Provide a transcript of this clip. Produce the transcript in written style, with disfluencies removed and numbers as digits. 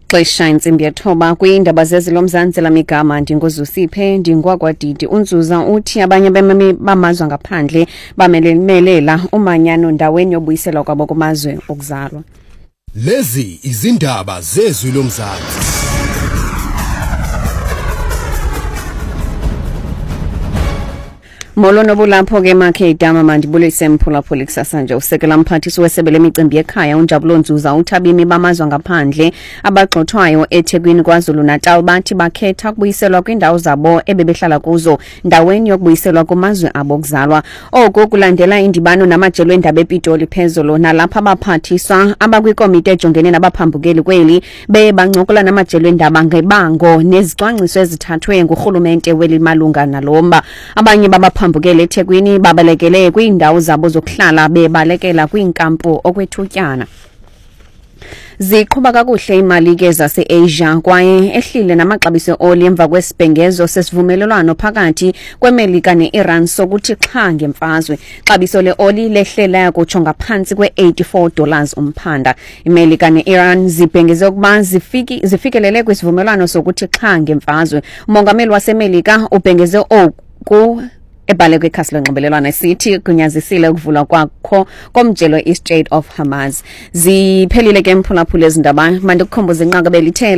Xesha intsimbi yethoba kwiindaba zezilomzantsi lamigama ndingozusiphe ndingwakwadidi unzuza uthi abanye bememi bamazwe ngaphandle bamelela umanyano ndaweni yobuyiselwa kwabo kumazwe okuzalwa. Lezi izindaba zezwi lomzantsi. Molo nobulapho ke makhe idama mandibulise mphulaphula kusasa nje usekela mphathisi wesebe lemicimbi ekhaya uNjabulo Nzuza uthabimi bamazwe ngaphandle abagxothwayo eThekwini KwaZulu Natal bathi bakhetha kubuyiselwa kwindawo zabo ebebehlala kuzo ndaweni yokubuyiselwa kumazwe abo okuzalwa. Oku kulandela indibano namajelo endaba ePitoli phezulu nalapha abaphathiswa abakwikomite ejongene nabaphambukeli kweli bancokola namajelo endaba ngebango nezicwangciso ezithathwe ngurhulumente weli malunga nalomba. Abanye babapha mbukele eThekwini babalekele kwiindawo zabo zokuhlala bebalekela kwiinkampu okwethutyana. Ziqhuba kakuhle imali ke zase-Asia kwaye ehlile namaxabiso oli emva kwesibhengezo sesivumelelwano phakathi kweMelika ne-Iran sokuthi xha ngemfazwe. Xabiso le-oli lehlela kutsho ngaphantsi kwe-$84 umphanda. iMelika ne-Iran zibhengeze ukuba zifikelele kwisivumelwano sokuthi xha ngemfazwe. Umongameli waseMelika ubhengeze oku ebhale kwikhasi lonxibelelwano esithi kunyazisile ukuvulwa kwakho komjelo eStrait of Hormuz. Ziphelile ke mphulaphula ezindaba mandikukhumbuze inqaka belithele